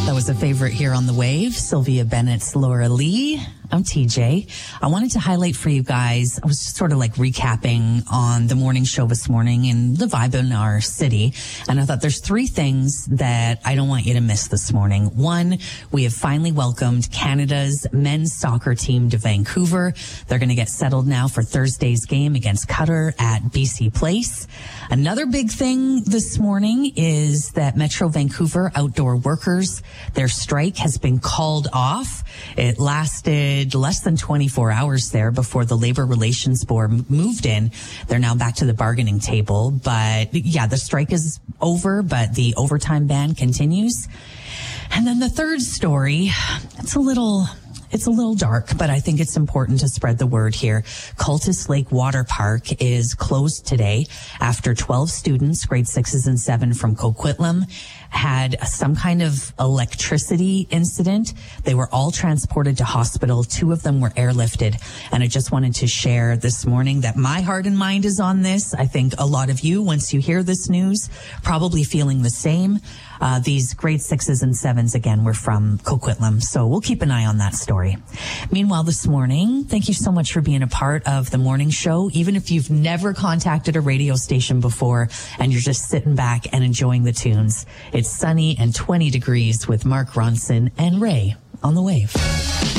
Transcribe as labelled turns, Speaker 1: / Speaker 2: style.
Speaker 1: That was a favorite here on the Wave. Sylvia Bennett's Laura Lee. I'm TJ. I wanted to highlight for you guys, I was just sort of like recapping on the morning show this morning and the vibe in our city. And I thought there's 3 things that I don't want you to miss this morning. 1, we have finally welcomed Canada's men's soccer team to Vancouver. They're going to get settled now for Thursday's game against Qatar at BC Place. Another big thing this morning is that Metro Vancouver outdoor workers, their strike has been called off. It lasted less than 24 hours there before the Labor Relations Board moved in. They're now back to the bargaining table. But yeah, the strike is over, but the overtime ban continues. And then the third story, it's a little dark, but I think it's important to spread the word here. Cultus Lake Water Park is closed today after 12 students, grade 6s and 7 from Coquitlam, had some kind of electricity incident. They were all transported to hospital. 2 of them were airlifted. And I just wanted to share this morning that my heart and mind is on this. I think a lot of you, once you hear this news, probably feeling the same. These grade 6s and 7s, again, were from Coquitlam. So we'll keep an eye on that story. Meanwhile, this morning, thank you so much for being a part of the morning show. Even if you've never contacted a radio station before and you're just sitting back and enjoying the tunes, it's sunny and 20 degrees with Mark Ronson and Ray on the Wave.